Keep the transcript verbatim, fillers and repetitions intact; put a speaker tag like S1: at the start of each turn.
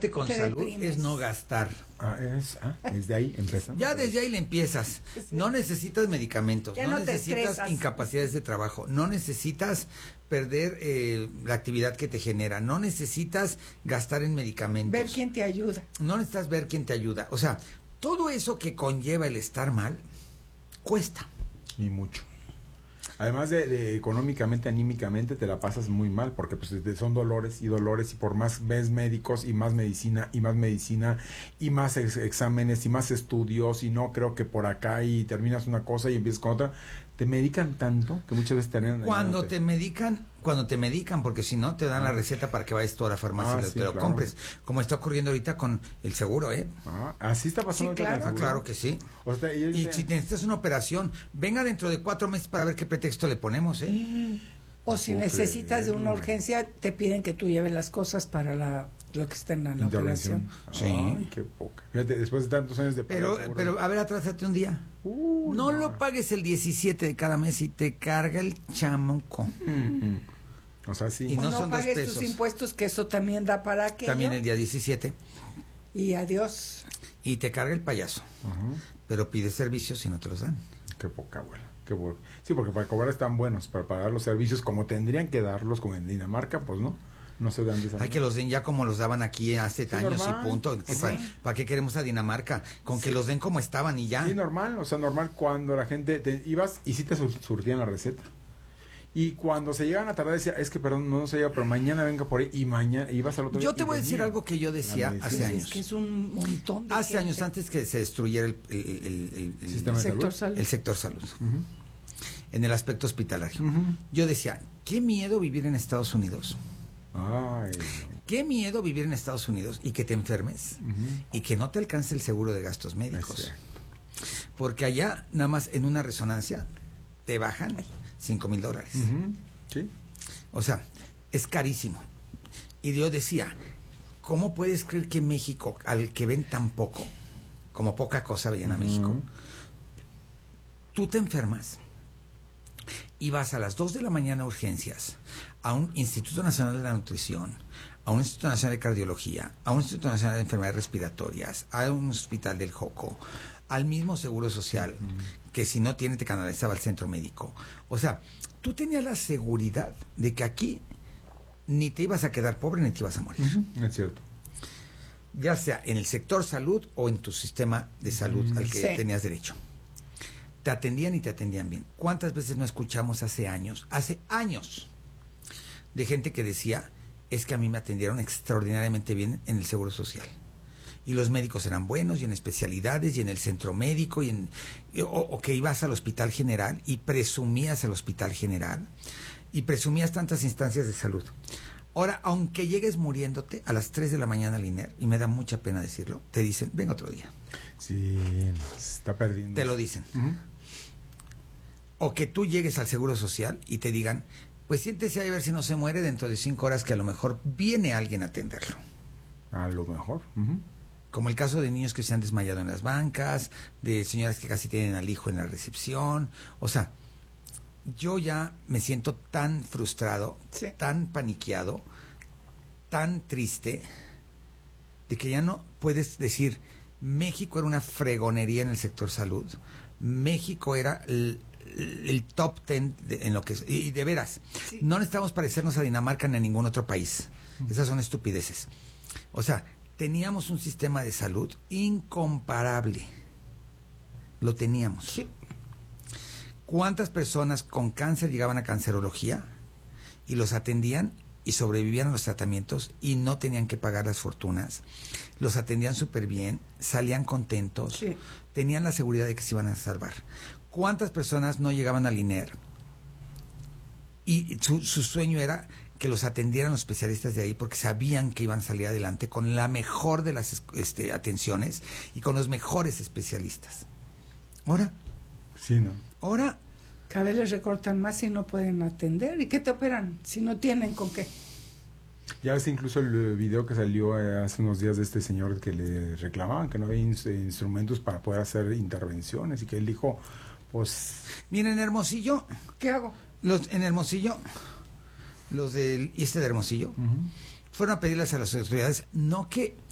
S1: Quedarte con
S2: Te
S1: salud
S2: deprimes.
S1: es no gastar.
S3: Ah, es, ah, desde ahí empezamos.
S1: Ya desde ahí le empiezas. No necesitas medicamentos,
S2: Ya
S1: no,
S2: no te
S1: necesitas
S2: estresas.
S1: incapacidades de trabajo, no necesitas perder eh, la actividad que te genera, no necesitas gastar en medicamentos.
S2: Ver quién te ayuda.
S1: No necesitas ver quién te ayuda. O sea, todo eso que conlleva el estar mal, cuesta.
S3: Y mucho. Además de, de económicamente, anímicamente, te la pasas muy mal, porque pues de- son dolores y dolores, y por más ves médicos y más medicina y más medicina y más ex- exámenes y más estudios, y no creo que por acá, y terminas una cosa y empiezas con otra, te medican tanto que muchas veces terminan
S1: Cuando
S3: dañándote.
S1: te medican, cuando te medican, porque si no te dan la receta para que vayas tú a la farmacia
S3: Ah,
S1: y
S3: sí,
S1: te lo
S3: claro.
S1: compres, como está ocurriendo ahorita con el seguro, ¿eh?
S3: Ah, así está pasando.
S2: Sí,
S3: ahorita con el
S2: claro.
S1: Ah,
S3: seguro.
S1: claro que sí.
S3: O sea, ellos
S1: Y
S3: dicen-
S1: si necesitas una operación, venga dentro de cuatro meses para ver qué pretexto le ponemos, ¿eh?
S2: O si
S3: No
S2: necesitas de una
S3: creo.
S2: urgencia, te piden que tú lleves las cosas para la lo que está en la
S3: intervención.
S2: operación.
S1: Sí.
S3: Ay, qué poca. Fíjate, después de tantos años de pagar
S1: Pero,
S3: seguro.
S1: pero a ver, atrásate un día.
S3: Uy,
S1: No lo pagues el diecisiete de cada mes y te carga el chamuco.
S3: Mm. O sea, sí.
S1: Y
S2: O
S1: no
S2: no,
S1: son dos
S2: pagues
S1: pesos.
S2: tus impuestos, que eso también da para aquello.
S1: También el día diecisiete.
S2: Y adiós.
S1: Y te carga el payaso.
S3: Ajá.
S1: Pero pides servicios y no te los dan.
S3: Qué poca, abuela. Qué bueno. Sí, porque para cobrar están buenos, para pagar los servicios como tendrían que darlos, como en Dinamarca, pues no. No se dan de esa
S1: Hay que
S3: manera.
S1: los den ya como los daban aquí hace
S3: Sí,
S1: años
S3: normal.
S1: y punto.
S3: Sí.
S1: ¿Para qué queremos a Dinamarca? Con que los den como estaban y ya.
S3: Sí, normal, o sea, normal cuando la gente te ibas y sí te sur- surtían la receta. Y cuando se llegan a tardar decía, es que perdón, no se llega, pero mañana venga por ahí y mañana ibas al otro día.
S1: Yo te
S3: y
S1: voy a decir
S3: venía.
S1: algo que yo decía
S3: La
S1: hace
S3: medicina.
S1: años.
S2: Es que es un montón de
S1: Hace
S2: gente.
S1: años antes que se destruyera el, el- el- el- el-
S3: Sistema de
S2: Sector
S3: salud.
S2: salud.
S1: el sector salud,
S3: Ujú.
S1: en el aspecto hospitalario.
S3: Ujú.
S1: Yo decía, qué miedo vivir en Estados Unidos.
S3: Ay,
S1: Qué miedo vivir en Estados Unidos y que te enfermes
S3: Ujú.
S1: y que no te alcance el seguro de gastos médicos.
S3: Exacto.
S1: Porque allá, nada más en una resonancia, te bajan cinco mil dólares.
S3: Ujú. Sí.
S1: O sea, es carísimo. Y yo decía, ¿cómo puedes creer que México, al que ven tan poco, como poca cosa veían a
S3: Ujú.
S1: México, tú te enfermas y vas a las dos de la mañana a urgencias, a un Instituto Nacional de la Nutrición, a un Instituto Nacional de Cardiología, a un Instituto Nacional de Enfermedades Respiratorias, a un hospital del Joco, al mismo Seguro Social, que si no tiene te canalizaba al centro médico? O sea, tú tenías la seguridad de que aquí ni te ibas a quedar pobre ni te ibas a morir.
S3: Ujú. Es cierto.
S1: Ya sea en el sector salud o en tu sistema de salud
S3: Mm.
S1: al que
S2: Sí.
S1: tenías derecho. Te atendían y te atendían bien. ¿Cuántas veces no escuchamos hace años, hace años, de gente que decía, es que a mí me atendieron extraordinariamente bien en el Seguro Social? Y los médicos eran buenos, y en especialidades, y en el centro médico, y en, y- o, o que ibas al Hospital General y presumías al Hospital General, y presumías tantas instancias de salud. Ahora, aunque llegues muriéndote a las tres de la mañana al I N E R, y me da mucha pena decirlo, te dicen, ven otro día.
S3: Sí, se está perdiendo.
S1: Te lo dicen.
S3: Ujú.
S1: O que tú llegues al Seguro Social y te digan, pues siéntese ahí a ver si no se muere dentro de cinco horas, que a lo mejor viene alguien a atenderlo.
S3: A lo mejor. Ujú.
S1: Como el caso de niños que se han desmayado en las bancas, de señoras que casi tienen al hijo en la recepción. O sea, yo ya me siento tan frustrado,
S2: Sí.
S1: tan paniqueado, tan triste, de que ya no puedes decir, México era una fregonería en el sector salud. México era el, el top ten de- en lo que es. Y, y de veras,
S2: Sí.
S1: no necesitamos parecernos a Dinamarca ni a ningún otro país. Esas son estupideces. O sea, teníamos un sistema de salud incomparable. Lo teníamos.
S2: Sí.
S1: ¿Cuántas personas con cáncer llegaban a cancerología y los atendían y sobrevivían a los tratamientos y no tenían que pagar las fortunas? Los atendían súper bien, salían contentos,
S2: Sí.
S1: tenían la seguridad de que se iban a salvar. ¿Cuántas personas no llegaban al I N E R y su, su sueño era que los atendieran los especialistas de ahí porque sabían que iban a salir adelante con la mejor de las este, atenciones y con los mejores especialistas? Ahora,
S3: Sí, ¿no?
S1: ahora
S2: Cada vez les recortan más y no pueden atender. ¿Y qué te operan si no tienen con qué?
S3: Ya ves incluso el eh, video que salió eh, hace unos días de este señor que le reclamaban que no había ins- eh, instrumentos para poder hacer intervenciones y que él dijo, pues,
S1: miren, Hermosillo,
S2: ¿Qué hago?
S1: los en Hermosillo, los del este de Hermosillo,
S3: ujú,
S1: fueron a pedirles a las autoridades no que